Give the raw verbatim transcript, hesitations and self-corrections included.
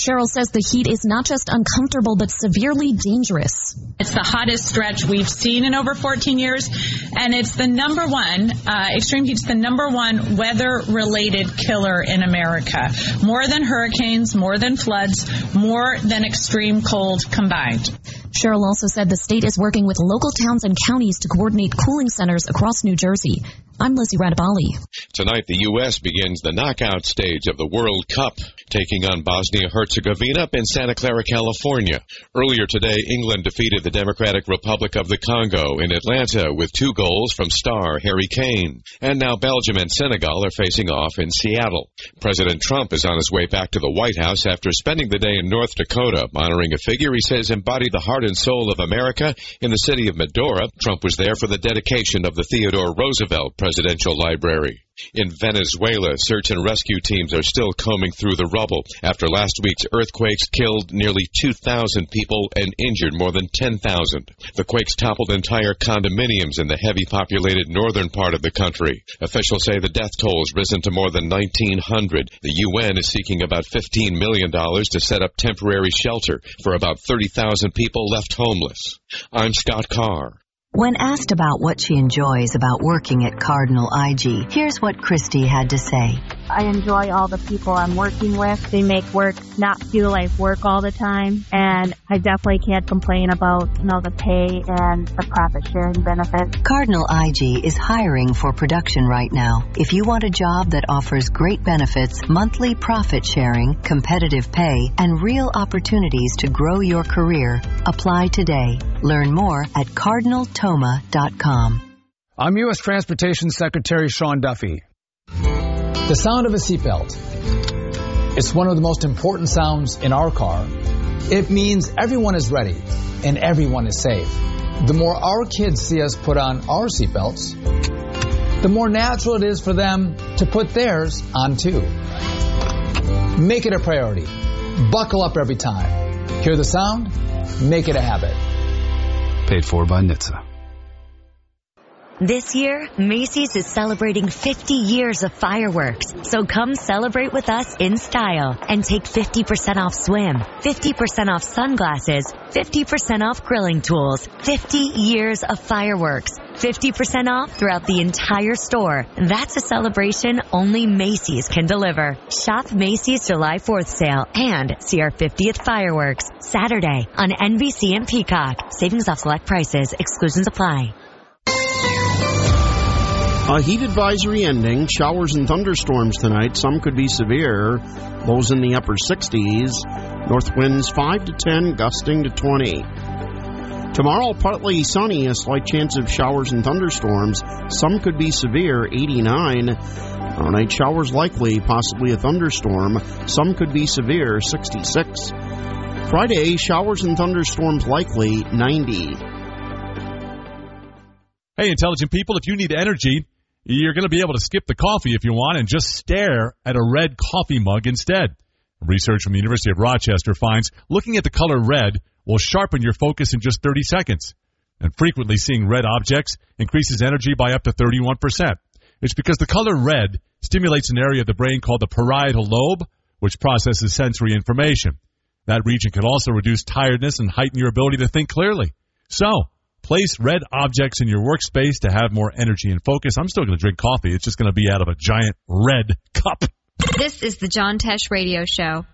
Cheryl says the heat is not just uncomfortable, but severely dangerous. It's the hottest stretch we've seen in over fourteen years, and it's the number one, uh, extreme heat's the number one weather-related killer in America. More than hurricanes, more than floods, more than extreme cold combined. Cheryl also said the state is working with local towns and counties to coordinate cooling centers across New Jersey. I'm Lizzie Radabali. Tonight, the U S begins the knockout stage of the World Cup, taking on Bosnia-Herzegovina up in Santa Clara, California. Earlier today, England defeated the Democratic Republic of the Congo in Atlanta with two goals from star Harry Kane. And now Belgium and Senegal are facing off in Seattle. President Trump is on his way back to the White House after spending the day in North Dakota, honoring a figure he says embodied the heart and soul of America in the city of Medora. Trump was there for the dedication of the Theodore Roosevelt Presidential Library. In Venezuela, search and rescue teams are still combing through the rubble after last week's earthquakes killed nearly two thousand people and injured more than ten thousand. The quakes toppled entire condominiums in the heavy populated northern part of the country. Officials say the death toll has risen to more than nineteen hundred. The U N is seeking about fifteen million dollars to set up temporary shelter for about thirty thousand people left homeless. I'm Scott Carr. When asked about what she enjoys about working at Cardinal I G, here's what Christy had to say. I enjoy all the people I'm working with. They make work not feel like work all the time, and I definitely can't complain about, you know, the pay and the profit sharing benefits. Cardinal I G is hiring for production right now. If you want a job that offers great benefits, monthly profit sharing, competitive pay, and real opportunities to grow your career, apply today. Learn more at cardinal toma dot com. I'm U S Transportation Secretary Sean Duffy. The sound of a seatbelt. It's one of the most important sounds in our car. It means everyone is ready and everyone is safe. The more our kids see us put on our seatbelts, the more natural it is for them to put theirs on too. Make it a priority. Buckle up every time. Hear the sound? Make it a habit. Paid for by N H T S A. This year, Macy's is celebrating fifty years of fireworks. So come celebrate with us in style and take fifty percent off swim, fifty percent off sunglasses, fifty percent off grilling tools, fifty years of fireworks, fifty percent off throughout the entire store. That's a celebration only Macy's can deliver. Shop Macy's July fourth sale and see our fiftieth fireworks Saturday on N B C and Peacock. Savings off select prices. Exclusions apply. A heat advisory ending. Showers and thunderstorms tonight. Some could be severe. Lows in the upper sixties. North winds five to ten, gusting to twenty. Tomorrow, partly sunny. A slight chance of showers and thunderstorms. Some could be severe, eighty-nine. Tomorrow night, showers likely, possibly a thunderstorm. Some could be severe, sixty-six. Friday, showers and thunderstorms likely, ninety. Hey, intelligent people, if you need energy, you're going to be able to skip the coffee if you want and just stare at a red coffee mug instead. Research from the University of Rochester finds looking at the color red will sharpen your focus in just thirty seconds. And frequently seeing red objects increases energy by up to thirty-one percent. It's because the color red stimulates an area of the brain called the parietal lobe, which processes sensory information. That region can also reduce tiredness and heighten your ability to think clearly. So, place red objects in your workspace to have more energy and focus. I'm still going to drink coffee. It's just going to be out of a giant red cup. This is the John Tesh Radio Show.